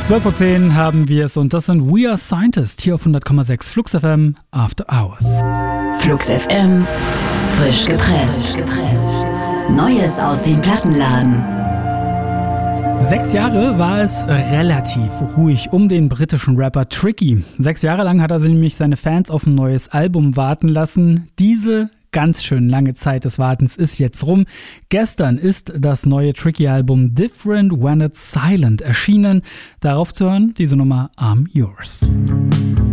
12:10 Uhr haben wir es und das sind We Are Scientists hier auf 100,6 Flux FM After Hours. Flux FM, frisch gepresst. Neues aus dem Plattenladen. 6 Jahre war es relativ ruhig um den britischen Rapper Tricky. 6 Jahre lang hat er nämlich seine Fans auf ein neues Album warten lassen. Diese ganz schön lange Zeit des Wartens ist jetzt rum. Gestern ist das neue Tricky-Album Different When It's Silent erschienen. Darauf zu hören, diese Nummer I'm Yours.